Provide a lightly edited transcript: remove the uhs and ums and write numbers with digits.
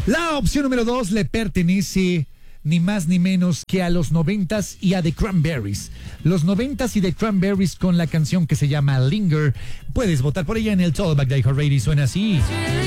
La opción número 2 le pertenece ni más ni menos que a los 90s y a The Cranberries. Los 90s y The Cranberries con la canción que se llama Linger. Puedes votar por ella en el Tollback de iHeartRadio y suena así.